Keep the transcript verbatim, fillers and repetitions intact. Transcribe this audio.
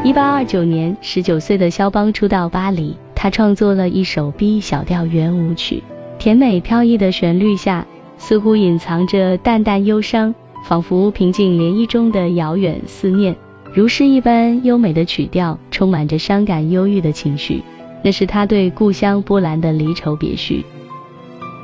一八二九年，十九岁的肖邦初到巴黎，他创作了一首 B 小调圆舞曲，甜美飘逸的旋律下，似乎隐藏着淡淡忧伤，仿佛平静涟漪中的遥远思念。如诗一般优美的曲调，充满着伤感忧郁的情绪，那是他对故乡波兰的离愁别绪。